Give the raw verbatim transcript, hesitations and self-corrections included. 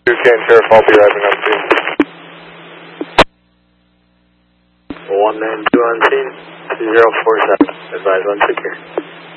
two can Sheriff, I'll be arriving on scene. one nine two on scene, two zero four seven, advise on secure.